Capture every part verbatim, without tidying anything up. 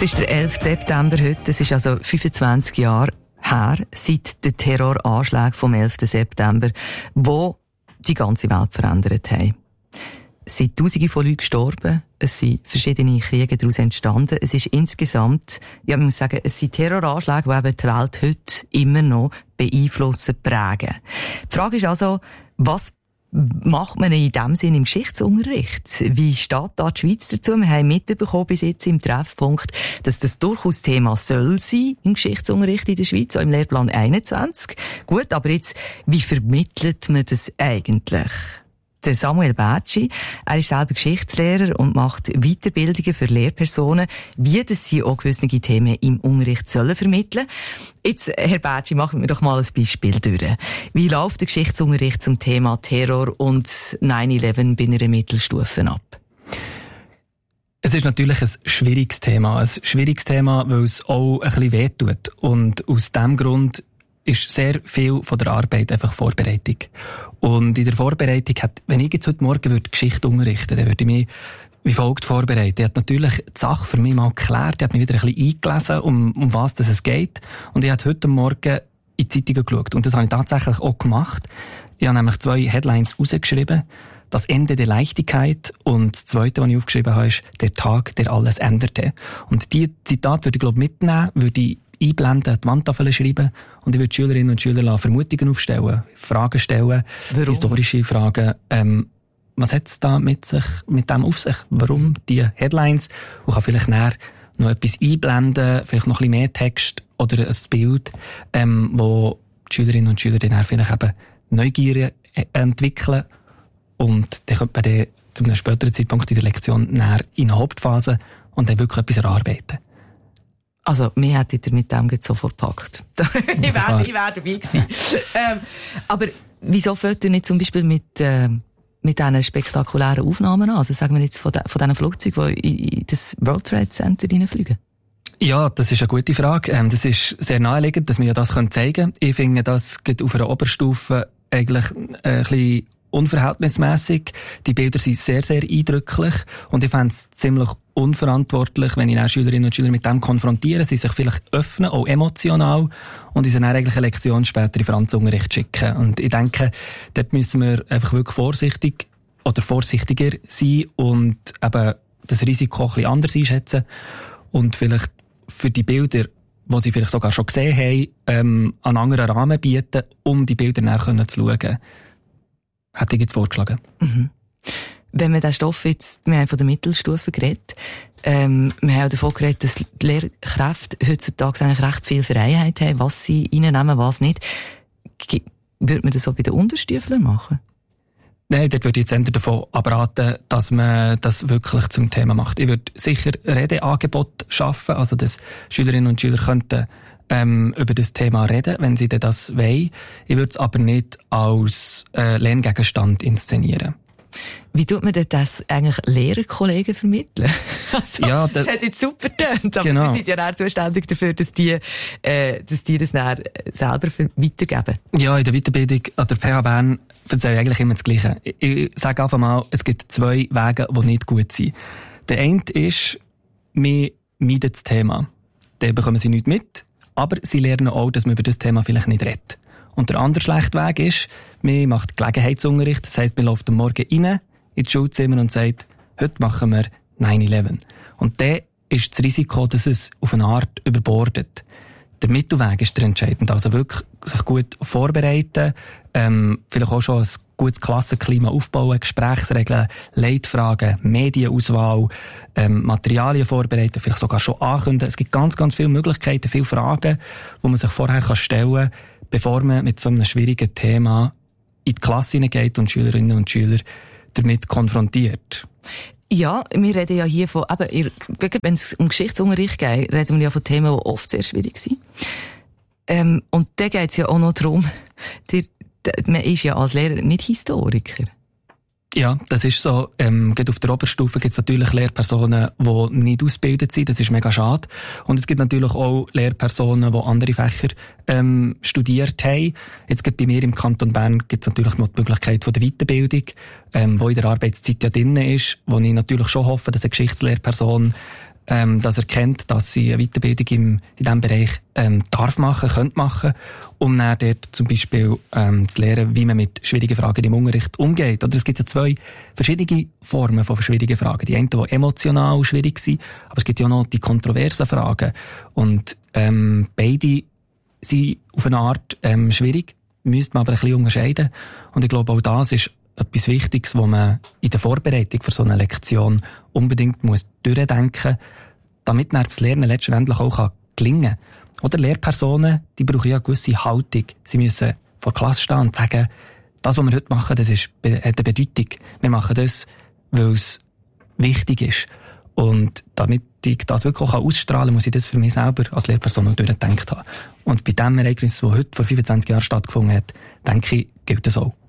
Es ist der elfte September heute, es ist also fünfundzwanzig Jahre her, seit den Terroranschlägen vom elften September, die die ganze Welt verändert haben. Es sind Tausende von Leuten gestorben, es sind verschiedene Kriege daraus entstanden. Es ist insgesamt, ja, man muss sagen, es sind Terroranschläge, die eben die Welt heute immer noch beeinflussen, prägen. Die Frage ist also, was macht man in dem Sinn im Geschichtsunterricht? Wie steht da die Schweiz dazu? Wir haben mitbekommen bis jetzt im Treffpunkt, dass das durchaus Thema soll sein im Geschichtsunterricht in der Schweiz, auch im Lehrplan einundzwanzig. Gut, aber jetzt, wie vermittelt man das eigentlich? Der Samuel Bertschi, er ist selber Geschichtslehrer und macht Weiterbildungen für Lehrpersonen, wie das sie auch gewisse Themen im Unterricht sollen vermitteln. Jetzt, Herr Bertschi, machen wir doch mal ein Beispiel durch. Wie läuft der Geschichtsunterricht zum Thema Terror und neun elf bei einer Mittelstufe ab? Es ist natürlich ein schwieriges Thema. Ein schwieriges Thema, weil es auch ein bisschen wehtut. Und aus diesem Grund ist sehr viel von der Arbeit einfach Vorbereitung. Und in der Vorbereitung hat, wenn ich jetzt heute Morgen würde Geschichte unterrichten, dann würde ich mich wie folgt vorbereiten. Ich habe natürlich die Sache für mich mal geklärt, ich habe mich wieder ein bisschen eingelesen, um, um was das es geht. Und ich habe heute Morgen in die Zeitungen geschaut. Und das habe ich tatsächlich auch gemacht. Ich habe nämlich zwei Headlines rausgeschrieben. Das Ende der Leichtigkeit und das Zweite, was ich aufgeschrieben habe, ist der Tag, der alles änderte. Und die Zitate würde ich, glaube ich, mitnehmen, würde ich einblenden, die Wandtafel schreiben und ich würde Schülerinnen und Schüler Vermutungen aufstellen, Fragen stellen, Warum? historische Fragen. Ähm, was hat es da mit sich, mit dem auf sich? Warum die Headlines? Und kann vielleicht näher noch etwas einblenden, vielleicht noch ein bisschen mehr Text oder ein Bild, ähm, wo die Schülerinnen und Schüler dann vielleicht eben Neugier entwickeln. Und dann könnte man dann zu einem späteren Zeitpunkt in der Lektion näher in eine Hauptphase und dann wirklich etwas erarbeiten. Also, mir hättet ihr mit dem jetzt sofort gepackt. ich wäre ich wär dabei gewesen. ähm, aber wieso fällt ihr nicht zum Beispiel mit, äh, mit diesen spektakulären Aufnahmen an? Also sagen wir jetzt von, de, von diesen Flugzeugen, die in das World Trade Center reinfliegen? Ja, das ist eine gute Frage. Ähm, das ist sehr naheliegend, dass wir ja das zeigen können. Ich finde, das geht auf einer Oberstufe eigentlich äh, ein bisschen unverhältnismäßig. Die Bilder sind sehr, sehr eindrücklich und ich fände es ziemlich unverantwortlich, wenn ich dann Schülerinnen und Schüler mit dem konfrontiere, sie sich vielleicht öffnen, auch emotional, und sie dann eigentlich eine Lektion später in Franzunterricht schicken. Und ich denke, dort müssen wir einfach wirklich vorsichtig oder vorsichtiger sein und eben das Risiko ein bisschen anders einschätzen und vielleicht für die Bilder, die sie vielleicht sogar schon gesehen haben, ähm, einen anderen Rahmen bieten, um die Bilder näher zu schauen. Hätte ich jetzt vorgeschlagen. Mhm. Wenn wir den Stoff jetzt, wir haben von der Mittelstufe geredet, ähm, wir haben auch davon geredet, dass die Lehrkräfte heutzutage eigentlich recht viel Freiheit haben, was sie reinnehmen, was nicht. Würde man das auch bei den Unterstuflern machen? Nein, dort würde ich jetzt eher davon abraten, dass man das wirklich zum Thema macht. Ich würde sicher Redeangebote schaffen, also dass Schülerinnen und Schüler könnten ähm, über das Thema reden, wenn sie denn das wollen. Ich würde es aber nicht als äh, Lerngegenstand inszenieren. Wie tut man denn das eigentlich Lehrerkollegen vermitteln? Also, ja, das, das hat jetzt super getönt, aber genau. die sind ja auch zuständig dafür, dass die, äh, dass die das dann selber weitergeben. Ja, in der Weiterbildung an der P H Bern erzähle ich eigentlich immer das Gleiche. Ich, ich sage einfach mal, es gibt zwei Wege, die nicht gut sind. Der eine ist, wir meiden das Thema. Da bekommen sie nichts mit, aber sie lernen auch, dass man über das Thema vielleicht nicht redet. Und der andere schlechte Weg ist, man macht Gelegenheitsunterricht, das heisst, man läuft am Morgen rein ins Schulzimmer und sagt, heute machen wir neun elf. Und dann ist das Risiko, dass es auf eine Art überbordet. Der Mittelweg ist der entscheidend. Also wirklich sich gut vorbereiten, ähm, vielleicht auch schon ein gutes Klassenklima aufbauen, Gesprächsregeln, Leitfragen, Medienauswahl, ähm, Materialien vorbereiten, vielleicht sogar schon ankündigen. Es gibt ganz, ganz viele Möglichkeiten, viele Fragen, die man sich vorher kann stellen kann, bevor man mit so einem schwierigen Thema in die Klasse hineingeht und Schülerinnen und Schüler damit konfrontiert. Ja, wir reden ja hier von, eben, wenn es um Geschichtsunterricht geht, reden wir ja von Themen, die oft sehr schwierig sind. Ähm, und da geht es ja auch noch darum, der, der, man ist ja als Lehrer nicht Historiker. Ja, das ist so. Ähm, auf der Oberstufe gibt es natürlich Lehrpersonen, die nicht ausgebildet sind. Das ist mega schade. Und es gibt natürlich auch Lehrpersonen, die andere Fächer ähm, studiert haben. Jetzt gibt bei mir im Kanton Bern gibt es natürlich noch die Möglichkeit von der Weiterbildung, ähm, wo in der Arbeitszeit ja drin ist, wo ich natürlich schon hoffe, dass eine Geschichtslehrperson ähm, dass er kennt, dass sie eine Weiterbildung im, in diesem Bereich ähm, darf machen, könnte machen, um dann dort zum Beispiel ähm, zu lernen, wie man mit schwierigen Fragen im Unterricht umgeht. Oder es gibt ja zwei verschiedene Formen von schwierigen Fragen. Die einen, die emotional schwierig sind, aber es gibt ja auch noch die kontroversen Fragen. Und ähm, beide sind auf eine Art ähm, schwierig, müsste man aber ein bisschen unterscheiden. Und ich glaube, auch das ist etwas Wichtiges, was man in der Vorbereitung für so eine Lektion unbedingt muss durchdenken muss, damit dann das Lernen letztendlich auch gelingen kann. Oder Lehrpersonen, die brauchen ja eine gewisse Haltung. Sie müssen vor der Klasse stehen und sagen, das, was wir heute machen, das ist, hat eine Bedeutung. Wir machen das, weil es wichtig ist. Und damit ich das wirklich auch ausstrahlen kann, muss ich das für mich selber als Lehrperson auch durchgedacht haben. Und bei dem Ereignis, das heute vor fünfundzwanzig Jahren stattgefunden hat, denke ich, gilt das auch.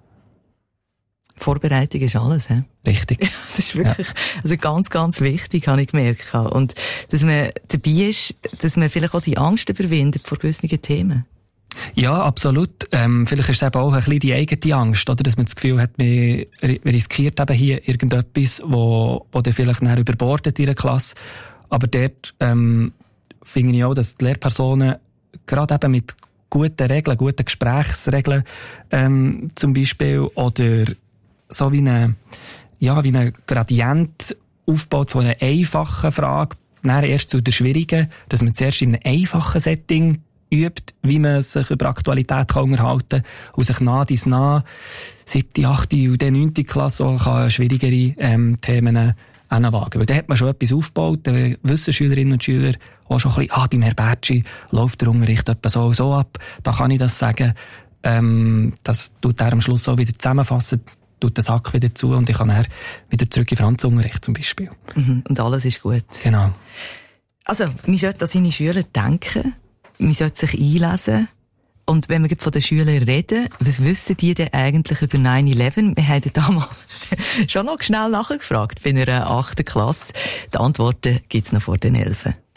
Vorbereitung ist alles, he? Richtig. Das ist wirklich, ja. also ganz, ganz wichtig, habe ich gemerkt. Und dass man dabei ist, dass man vielleicht auch die Angst überwindet vor gewissen Themen. Ja, absolut. Ähm, vielleicht ist es eben auch ein bisschen die eigene Angst, oder? Dass man das Gefühl hat, man riskiert eben hier irgendetwas, wo, wo dann vielleicht näher überbordet in der Klasse. Aber dort, ähm, finde ich auch, dass die Lehrpersonen gerade eben mit guten Regeln, guten Gesprächsregeln, ähm, zum Beispiel, oder so wie eine, ja, wie eine Gradient aufbaut von einer einfachen Frage, dann erst zu der schwierigen, dass man zuerst in einem einfachen Setting übt, wie man sich über Aktualität kann unterhalten kann und sich nah dies nah, siebte, achte und dann neunte Klasse auch kann schwierigere ähm, Themen hinwagen. Weil da hat man schon etwas aufgebaut, da wissen Schülerinnen und Schüler auch schon ein bisschen, ah, beim Herr Bertschi läuft der Unterricht etwa so und so ab, da kann ich das sagen. Ähm, das tut er am Schluss auch wieder zusammenfassen, tut den Sack wieder zu und ich kann dann wieder zurück in Franzunterricht zum Beispiel. Mhm, und alles ist gut. Genau. Also, man sollte an seine Schüler denken, man sollte sich einlesen. Und wenn wir von den Schülern reden, was wissen die denn eigentlich über neun elf? Wir haben damals schon noch schnell nachgefragt bei einer achten Klasse. Die Antworten gibt's noch vor den Elfen.